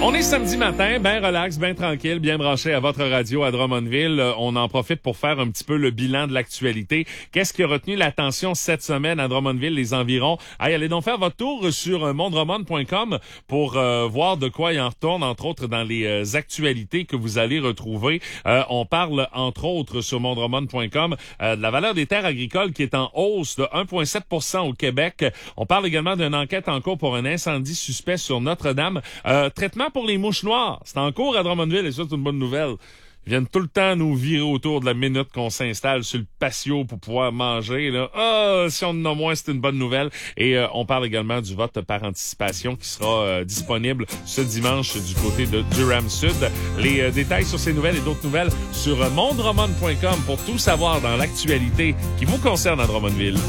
On est samedi matin, bien relax, bien tranquille, bien branché à votre radio à Drummondville. On en profite pour faire un petit peu le bilan de l'actualité. Qu'est-ce qui a retenu l'attention cette semaine à Drummondville, les environs? Allez donc faire votre tour sur mondrommond.com pour voir de quoi il en retourne, entre autres dans les actualités que vous allez retrouver. On parle, entre autres, sur mondrommond.com de la valeur des terres agricoles qui est en hausse de 1,7 % au Québec. On parle également d'une enquête en cours pour un incendie suspect sur Notre-Dame. Traitement pour les mouches noires. C'est en cours à Drummondville et ça, c'est une bonne nouvelle. Ils viennent tout le temps nous virer autour de la minute qu'on s'installe sur le patio pour pouvoir manger. Là. Si on en a moins, c'est une bonne nouvelle. Et on parle également du vote par anticipation qui sera disponible ce dimanche du côté de Durham-Sud. Les détails sur ces nouvelles et d'autres nouvelles sur mondrommond.com pour tout savoir dans l'actualité qui vous concerne à Drummondville.